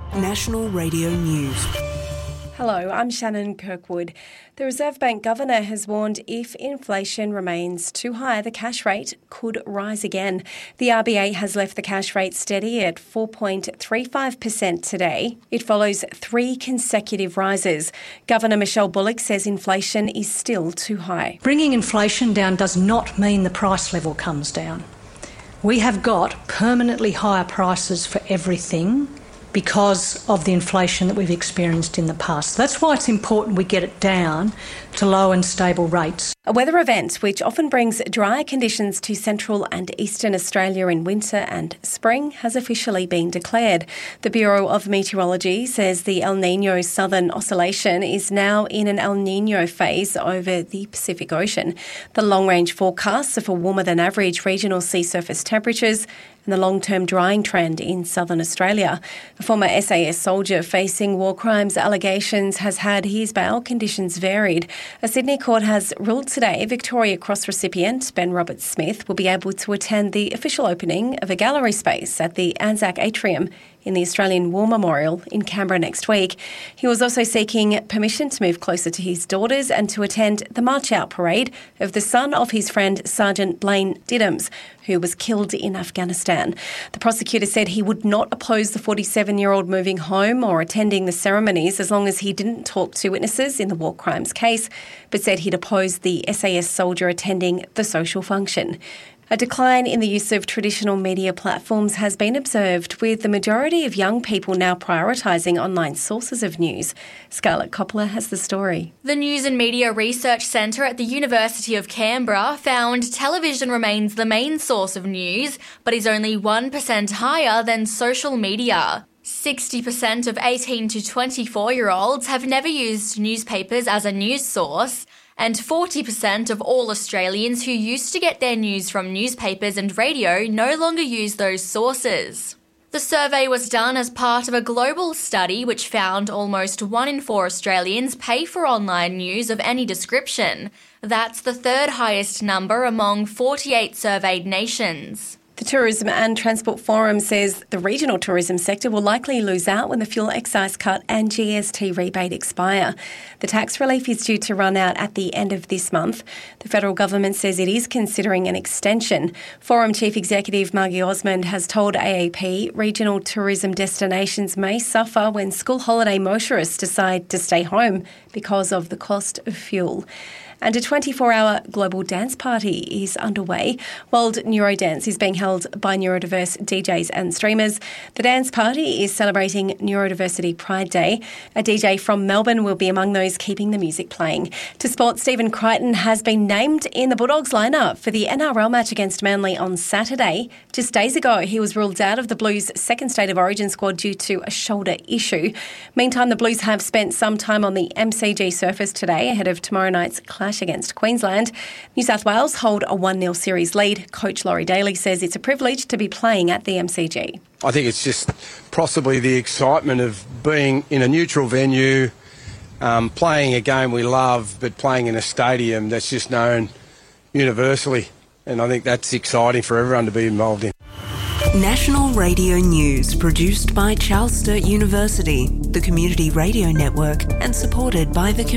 National Radio News. Hello, I'm Shannon Kirkwood. The Reserve Bank Governor has warned if inflation remains too high, the cash rate could rise again. The RBA has left the cash rate steady at 4.35% today. It follows 3 consecutive rises. Governor Michelle Bullock says inflation is still too high. Bringing inflation down does not mean the price level comes down. We have got permanently higher prices for everything because of the inflation that we've experienced in the past. That's why it's important we get it down to low and stable rates. A weather event which often brings drier conditions to central and eastern Australia in winter and spring has officially been declared. The Bureau of Meteorology says the El Niño Southern Oscillation is now in an El Niño phase over the Pacific Ocean. The long-range forecasts are for warmer than average regional sea surface temperatures and the long-term drying trend in southern Australia. A former SAS soldier facing war crimes allegations has had his bail conditions varied. A Sydney court has ruled today Victoria Cross recipient Ben Roberts-Smith will be able to attend the official opening of a gallery space at the Anzac Atrium in the Australian War Memorial in Canberra next week. He was also seeking permission to move closer to his daughters and to attend the march-out parade of the son of his friend Sergeant Blaine Diddams, who was killed in Afghanistan. The prosecutor said he would not oppose the 47-year-old moving home or attending the ceremonies as long as he didn't talk to witnesses in the war crimes case, but said he'd oppose the SAS soldier attending the social function. A decline in the use of traditional media platforms has been observed, with the majority of young people now prioritising online sources of news. Scarlett Coppola has the story. The News and Media Research Centre at the University of Canberra found television remains the main source of news, but is only 1% higher than social media. 60% of 18 to 24-year-olds have never used newspapers as a news source, and 40% of all Australians who used to get their news from newspapers and radio no longer use those sources. The survey was done as part of a global study which found almost 1 in 4 Australians pay for online news of any description. That's the third highest number among 48 surveyed nations. The Tourism and Transport Forum says the regional tourism sector will likely lose out when the fuel excise cut and GST rebate expire. The tax relief is due to run out at the end of this month. The federal government says it is considering an extension. Forum Chief Executive Margie Osmond has told AAP regional tourism destinations may suffer when school holiday motorists decide to stay home because of the cost of fuel. And a 24-hour global dance party is underway. World Neurodance is being held by neurodiverse DJs and streamers. The dance party is celebrating Neurodiversity Pride Day. A DJ from Melbourne will be among those keeping the music playing. To sport, Stephen Crichton has been named in the Bulldogs lineup for the NRL match against Manly on Saturday. Just days ago, he was ruled out of the Blues' second State of Origin squad due to a shoulder issue. Meantime, the Blues have spent some time on the MCG surface today ahead of tomorrow night's clash against Queensland. New South Wales hold a 1-0 series lead. Coach Laurie Daly says it's a privilege to be playing at the MCG. I think it's just possibly the excitement of being in a neutral venue, playing a game we love, but playing in a stadium that's just known universally. And I think that's exciting for everyone to be involved in. National Radio News, produced by Charles Sturt University, the Community Radio Network, and supported by the